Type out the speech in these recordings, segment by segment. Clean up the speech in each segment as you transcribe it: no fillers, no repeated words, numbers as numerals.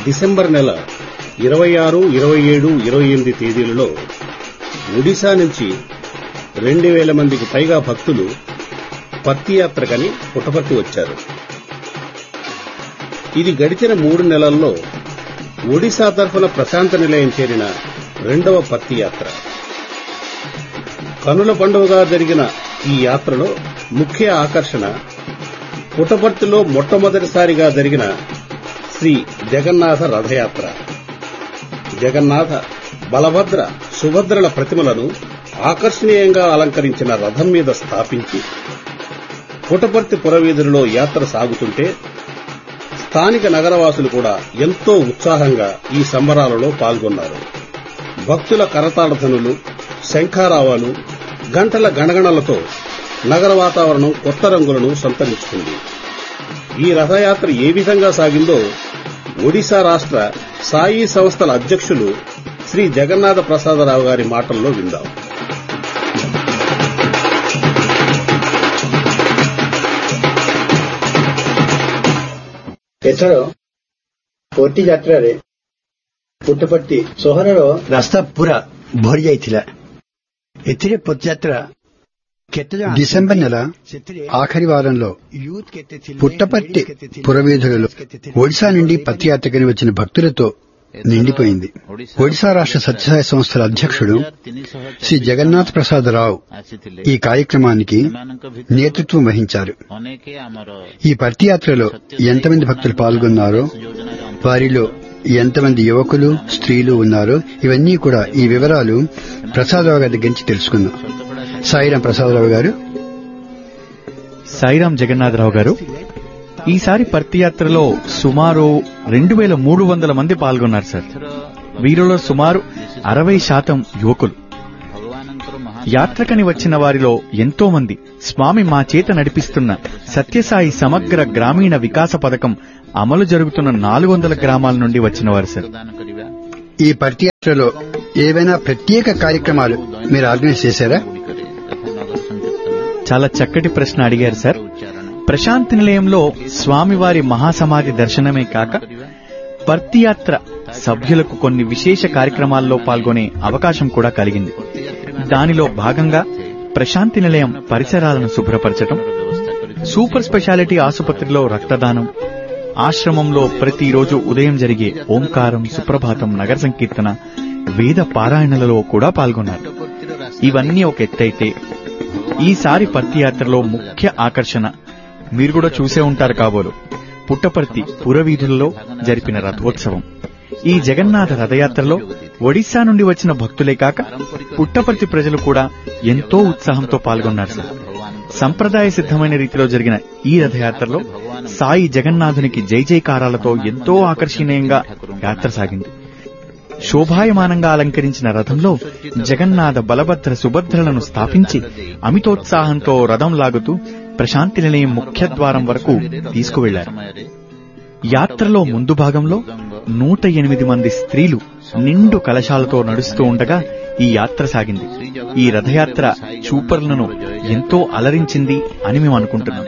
December నెల 26, 27, 28 తేదీలలో ఒడిశా నుంచి 2000 మందికి పైగా భక్తులు పత్తియాత్రకని పుట్టపర్తి వచ్చారు. ఇది గడిచిన 3 నెలల్లో ఒడిశా తరఫున ప్రశాంత నిలయం చేరిన రెండవ పత్తియాత్ర. కనుల పండుగగా జరిగిన ఈ యాత్రలో ముఖ్య ఆకర్షణ పుట్టపర్తిలో మొట్టమొదటిసారిగా జరిగిన శ్రీ జగన్నాథ రథయాత్ర. జగన్నాథ, బలభద్ర, సుభద్రల ప్రతిమలను ఆకర్షణీయంగా అలంకరించిన రథం మీద స్థాపించి పుట్టపర్తి పురవీధులలో యాత్ర సాగుతుంటే స్థానిక నగరవాసులు కూడా ఎంతో ఉత్సాహంగా ఈ సంబరాలలో పాల్గొన్నారు. భక్తుల కరతాళధ్వనులు, శంఖారావాలు, గంటల గణగణలతో నగర వాతావరణం కొత్త రంగులను సంతరించుకుంది. ఈ రథయాత్ర ఏ విధంగా సాగిందో ఒడిశా రాష్ట్ర సాయి సంస్థల అధ్యక్షులు శ్రీ జగన్నాథ ప్రసాదరావు గారి మాటల్లో విందాం. ଏଥର ପତି ଯାତ୍ରାରେ ପୁట్టପର୍ତ୍ତି ସହରର ରାସ୍ତା ପୁରା ଭରି ଯାଇଥିଲା. ଏଥିରେ ପତିଯାତ୍ରା డిసెంబర్ నెల ఆఖరి వారంలో పుట్టపర్తి పురవీధులలో ఒడిశా నుండి పత్తియాత్రకని వచ్చిన భక్తులతో నిండిపోయింది. ఒడిశా రాష్ట్ర సత్యసాయి సంస్థల అధ్యక్షుడు శ్రీ జగన్నాథ ప్రసాదరావు ఈ కార్యక్రమానికి నేతృత్వం వహించారు. ఈ పత్తియాత్రలో ఎంతమంది భక్తులు పాల్గొన్నారో, వారిలో ఎంతమంది యువకులు, స్త్రీలు ఉన్నారో ఇవన్నీ కూడా ఈ వివరాలు ప్రసాదరావు గారి దగ్గర నుంచి తెలుసుకుందాం. సాయిరాం ప్రసాదరావు గారు. సాయిరాం జగన్నాథరావు గారు, ఈసారి పత్తియాత్రలో సుమారు 2300 మంది పాల్గొన్నారు సార్. వీరిలో సుమారు 60% యువకులు. యాత్రకని వచ్చిన వారిలో ఎంతో మంది స్వామి మా చేత నడిపిస్తున్న సత్యసాయి సమగ్ర గ్రామీణ వికాస పథకం అమలు జరుగుతున్న 400 గ్రామాల నుండి వచ్చినవారు సార్. ఈ పత్తియాత్రలో ఏవైనా ప్రత్యేక కార్యక్రమాలు మీరు ఆర్గనైజ్ చేశారా? చాలా చక్కటి ప్రశ్న అడిగారు సార్. ప్రశాంతి నిలయంలో స్వామివారి మహాసమాధి దర్శనమే కాక పత్తియాత్ర సభ్యులకు కొన్ని విశేష కార్యక్రమాల్లో పాల్గొనే అవకాశం కూడా కలిగింది. దానిలో భాగంగా ప్రశాంతి నిలయం పరిసరాలను శుభ్రపరచడం, సూపర్ స్పెషాలిటీ ఆసుపత్రిలో రక్తదానం, ఆశ్రమంలో ప్రతిరోజు ఉదయం జరిగే ఓంకారం, సుప్రభాతం, నగర సంకీర్తన, వేద పారాయణలలో కూడా పాల్గొన్నారు. ఇవన్నీ ఒక ఎత్తైతే ఈసారి పత్తియాత్రలో ముఖ్య ఆకర్షణ మీరు కూడా చూసే ఉంటారు కాబోలు, పుట్టపర్తి పురవీధులలో జరిపిన రథోత్సవం. ఈ జగన్నాథ రథయాత్రలో ఒడిశా నుండి వచ్చిన భక్తులే కాక పుట్టపర్తి ప్రజలు కూడా ఎంతో ఉత్సాహంతో పాల్గొన్నారు సార్. సంప్రదాయ సిద్ధమైన రీతిలో జరిగిన ఈ రథయాత్రలో సాయి జగన్నాథునికి జై జైకారాలతో ఎంతో ఆకర్షణీయంగా యాత్ర సాగింది. శోభాయమానంగా అలంకరించిన రథంలో జగన్నాథ, బలభద్ర, సుభద్రలను స్థాపించి అమితోత్సాహంతో రథం లాగుతూ ప్రశాంతి నిలయం ముఖ్యద్వారం వరకు తీసుకువెళ్లారు. యాత్రలో ముందు భాగంలో 108 మంది స్త్రీలు నిండు కలశాలతో నడుస్తూ ఉండగా ఈ యాత్ర సాగింది. ఈ రథయాత్ర చూపర్లను ఎంతో అలరించింది అని మేము అనుకుంటున్నాం.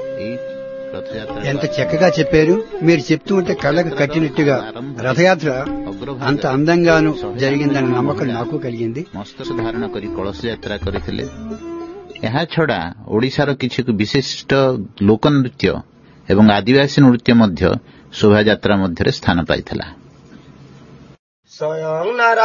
ఎంత చక్కగా చెప్పారు. మీరు చెప్తూ ఉంటే కళ్ళకు కట్టినట్టుగా రథయాత్ర అంత అందంగాను జరిగిందన్న నమ్మకం నాకు కలిగింది. ମସ୍ତକ ଧାରଣ କରି କଳସ ଯାତ୍ରା କରିଥିଲେ. ଏହା ଛଡା ଓଡ଼ିଶାର କିଛି ବିଶିଷ୍ଟ ଲୋକନୃତ୍ୟ ଏବଂ ଆଦିବାସୀ ନୃତ୍ୟ ମଧ୍ୟ ଶୋଭାଯାତ୍ରା ମଧ୍ୟରେ ସ୍ଥାନ ପାଇଥିଲା.